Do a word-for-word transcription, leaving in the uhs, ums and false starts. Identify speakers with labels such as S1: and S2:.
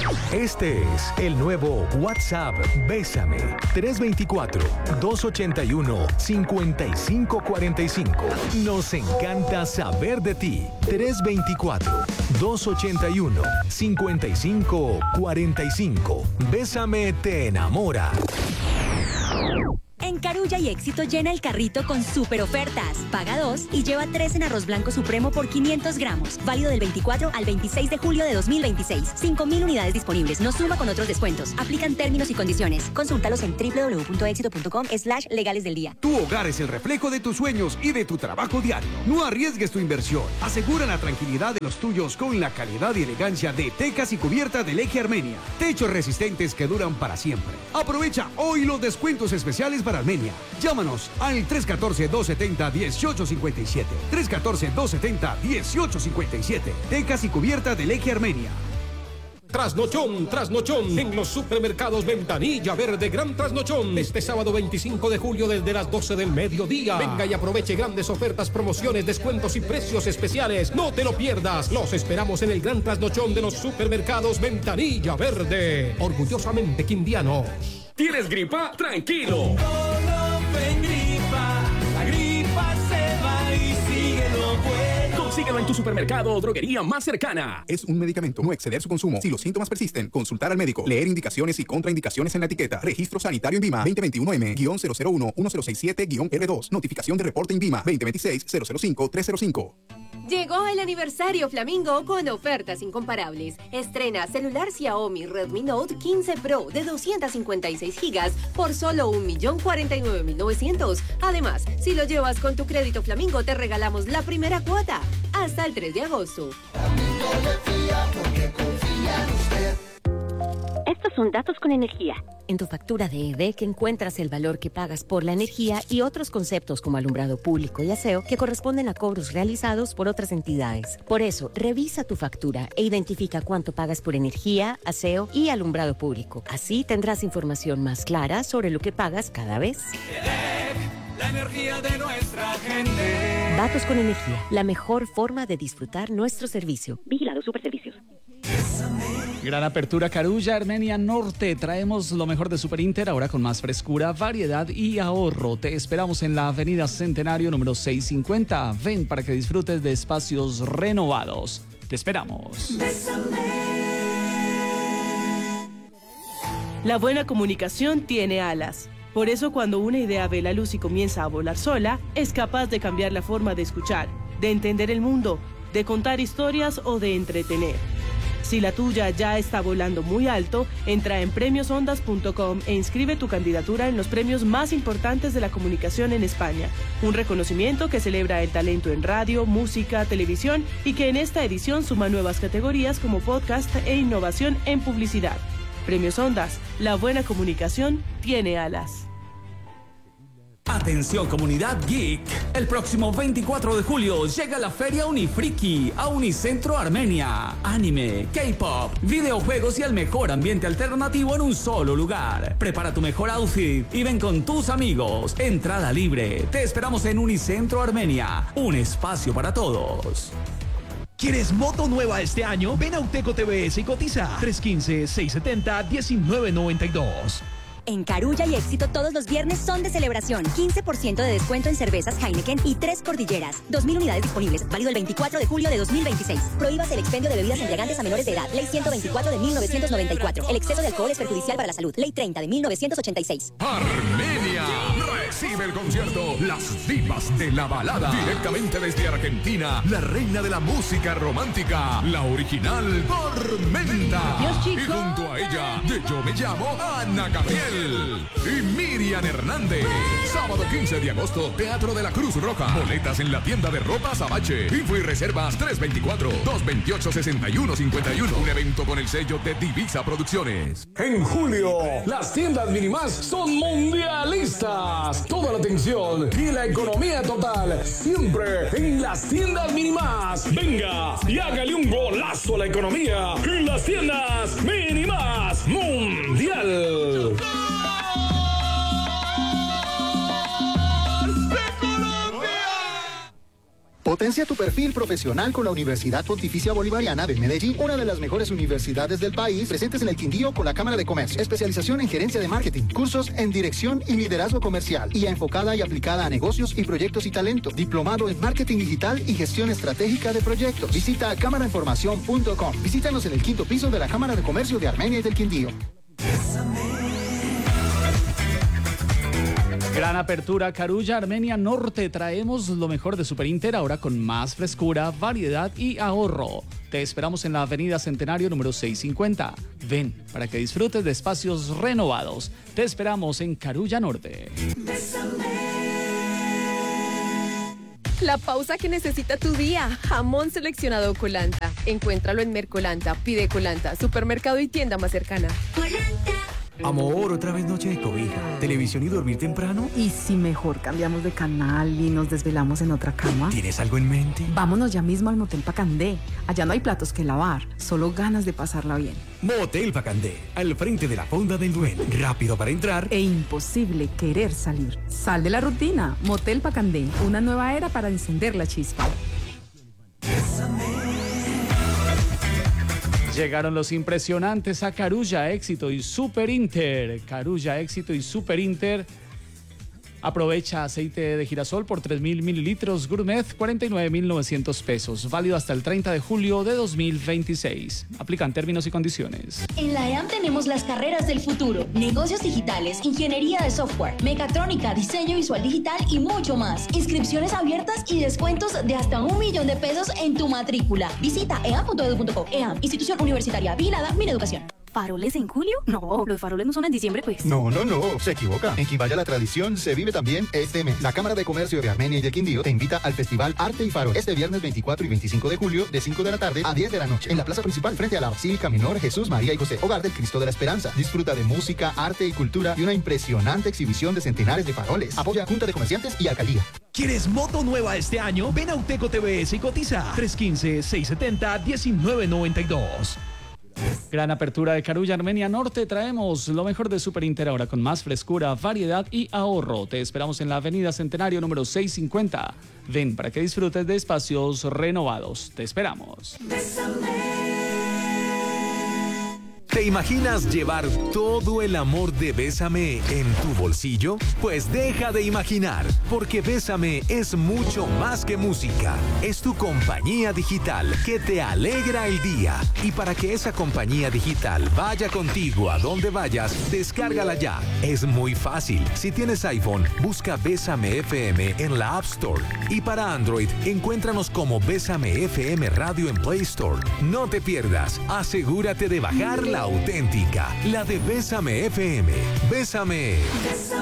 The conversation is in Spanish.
S1: Este es el nuevo WhatsApp Bésame. tres dos cuatro, dos ocho uno, cinco cinco cuatro cinco. Nos encanta saber de ti. tres dos cuatro, dos ocho uno, cinco cinco cuatro cinco. Bésame te enamora.
S2: En Carulla y Éxito llena el carrito con super ofertas. Paga dos y lleva tres en arroz blanco supremo por quinientos gramos. Válido del veinticuatro al veintiséis de julio de dos mil veintiséis. cinco mil unidades disponibles. No suma con otros descuentos. Aplican términos y condiciones. Consúltalos en doble u doble u doble u punto éxito punto com slash legales del día.
S3: Tu hogar es el reflejo de tus sueños y de tu trabajo diario. No arriesgues tu inversión. Asegura la tranquilidad de los tuyos con la calidad y elegancia de tecas y cubiertas del Eje Armenia. Techos resistentes que duran para siempre. Aprovecha hoy los descuentos especiales para Armenia. Llámanos al tres uno cuatro, dos siete cero, uno ocho cinco siete. tres uno cuatro, dos siete cero, uno ocho cinco siete. Tecas y cubiertas del Eje Armenia.
S4: Trasnochón, trasnochón, en los supermercados Ventanilla Verde, gran trasnochón, este sábado veinticinco de julio desde las doce del mediodía. Venga y aproveche grandes ofertas, promociones, descuentos y precios especiales. No te lo pierdas, los esperamos en el gran trasnochón de los supermercados Ventanilla Verde. Orgullosamente quindianos.
S5: ¿Tienes gripa? Tranquilo.
S6: Gripa, la gripa se va y sigue lo bueno.
S5: Consíguelo en tu supermercado o droguería más cercana.
S7: Es un medicamento, no exceder su consumo. Si los síntomas persisten, consultar al médico. Leer indicaciones y contraindicaciones en la etiqueta. Registro sanitario INVIMA veinte veintiuno M cero cero uno uno cero seis siete R dos. Notificación de reporte INVIMA veinte veintiséis cero cero cinco tres cero cinco.
S8: Llegó el aniversario Flamingo con ofertas incomparables. Estrena celular Xiaomi Redmi Note quince Pro de doscientos cincuenta y seis gigas por solo un millón cuarenta y nueve mil novecientos. Además, si lo llevas con tu crédito Flamingo, te regalamos la primera cuota hasta el tres de agosto.
S2: Estos son datos con energía. En tu factura de E D E C encuentras el valor que pagas por la energía y otros conceptos como alumbrado público y aseo que corresponden a cobros realizados por otras entidades. Por eso, revisa tu factura e identifica cuánto pagas por energía, aseo y alumbrado público. Así tendrás información más clara sobre lo que pagas cada vez.
S6: E D E C, la energía de nuestra gente.
S2: Datos con energía, la mejor forma de disfrutar nuestro servicio. Vigilado Superservicios.
S9: Gran apertura Carulla, Armenia Norte. Traemos lo mejor de Super Inter, ahora con más frescura, variedad y ahorro. Te esperamos en la avenida Centenario número seiscientos cincuenta. Ven para que disfrutes de espacios renovados. Te esperamos.
S10: La buena comunicación tiene alas. Por eso cuando una idea ve la luz y comienza a volar sola, es capaz de cambiar la forma de escuchar, de entender el mundo, de contar historias o de entretener. Si la tuya ya está volando muy alto, entra en premios ondas punto com e inscribe tu candidatura en los premios más importantes de la comunicación en España. Un reconocimiento que celebra el talento en radio, música, televisión y que en esta edición suma nuevas categorías como podcast e innovación en publicidad. Premios Ondas, la buena comunicación tiene alas.
S5: Atención comunidad geek, el próximo veinticuatro de julio llega la feria Unifriki a Unicentro Armenia. Anime, K-pop, videojuegos y el mejor ambiente alternativo en un solo lugar. Prepara tu mejor outfit y ven con tus amigos. Entrada libre. Te esperamos en Unicentro Armenia, un espacio para todos.
S11: ¿Quieres moto nueva este año? Ven a Uteco T V S y cotiza. tres uno cinco, seis siete cero, uno nueve nueve dos.
S2: En Carulla y Éxito todos los viernes son de celebración. quince por ciento de descuento en cervezas Heineken y tres cordilleras. dos mil unidades disponibles. Válido el veinticuatro de julio de dos mil veintiséis. Prohíbas el expendio de bebidas embriagantes a menores de edad. Ley ciento veinticuatro de mil novecientos noventa y cuatro. El exceso de alcohol es perjudicial para la salud. Ley treinta de mil novecientos ochenta y seis.
S12: Armenia recibe el concierto Las Divas de la Balada. Directamente desde Argentina, la reina de la música romántica, la original Tormenta.
S6: Dios, chico.
S12: Y junto a ella, de Yo Me Llamo, Ana Gabriel y Miriam Hernández. Sábado quince de agosto, Teatro de la Cruz Roja. Boletas en la tienda de ropa Azabache. Info y reservas tres dos cuatro, dos dos ocho, seis uno cinco uno. Un evento con el sello de Divisa Producciones.
S4: En julio, las tiendas Minimás son mundialistas. Toda la atención y la economía total siempre en las tiendas Minimás. Venga y hágale un golazo a la economía en las tiendas Minimás Mundial.
S13: Potencia tu perfil profesional con la Universidad Pontificia Bolivariana de Medellín, una de las mejores universidades del país, presentes en el Quindío con la Cámara de Comercio. Especialización en gerencia de marketing, cursos en dirección y liderazgo comercial, y enfocada y aplicada a negocios y proyectos y talento. Diplomado en marketing digital y gestión estratégica de proyectos. Visita cámara información punto com. Visítanos en el quinto piso de la Cámara de Comercio de Armenia y del Quindío.
S9: Gran apertura, Carulla, Armenia Norte. Traemos lo mejor de Super Inter, ahora con más frescura, variedad y ahorro. Te esperamos en la avenida Centenario número seiscientos cincuenta. Ven para que disfrutes de espacios renovados. Te esperamos en Carulla Norte.
S8: La pausa que necesita tu día. Jamón seleccionado Colanta. Encuéntralo en Mercolanta. Pide Colanta, supermercado y tienda más cercana.
S3: Amor, otra vez noche de cobija, televisión y dormir temprano.
S14: ¿Y si mejor cambiamos de canal y nos desvelamos en otra cama?
S3: ¿Tienes algo en mente?
S14: Vámonos ya mismo al Motel Pacandé. Allá no hay platos que lavar, solo ganas de pasarla bien.
S3: Motel Pacandé, al frente de la Fonda del Duende. Rápido para entrar
S14: e imposible querer salir. Sal de la rutina. Motel Pacandé, una nueva era para encender la chispa.
S9: Llegaron los impresionantes a Carulla, Éxito y Super Inter. Carulla, Éxito y Super Inter. Aprovecha aceite de girasol por tres mil mililitros Gourmet, cuarenta y nueve mil novecientos pesos. Válido hasta el treinta de julio de dos mil veintiséis. Aplican términos y condiciones.
S15: En la E A M tenemos las carreras del futuro. Negocios digitales, ingeniería de software, mecatrónica, diseño visual digital y mucho más. Inscripciones abiertas y descuentos de hasta un millón de pesos en tu matrícula. Visita e a m punto e d u punto co. E A M, institución universitaria vigilada, Mineducación.
S16: ¿Faroles en julio? No, los faroles no son en diciembre, pues.
S13: No, no, no, se equivoca. En Quimbaya la tradición se vive también este mes. La Cámara de Comercio de Armenia y del Quindío te invita al Festival Arte y Farol este viernes veinticuatro y veinticinco de julio de cinco de la tarde a diez de la noche en la plaza principal frente a la Basílica Menor Jesús, María y José, Hogar del Cristo de la Esperanza. Disfruta de música, arte y cultura y una impresionante exhibición de centenares de faroles. Apoya Junta de Comerciantes y Alcaldía.
S11: ¿Quieres moto nueva este año? Ven a Uteco T V S y cotiza. tres uno cinco, seis siete cero, uno nueve nueve dos.
S9: Gran apertura de Carulla, Armenia Norte. Traemos lo mejor de Super Inter, ahora con más frescura, variedad y ahorro. Te esperamos en la avenida Centenario número seiscientos cincuenta. Ven para que disfrutes de espacios renovados. Te esperamos.
S1: ¿Te imaginas llevar todo el amor de Bésame en tu bolsillo? Pues deja de imaginar, porque Bésame es mucho más que música. Es tu compañía digital que te alegra el día. Y para que esa compañía digital vaya contigo a donde vayas, descárgala ya. Es muy fácil. Si tienes iPhone, busca Bésame F M en la App Store. Y para Android, encuéntranos como Bésame F M Radio en Play Store. No te pierdas. Asegúrate de bajar la auténtica, la de Bésame F M. Bésame.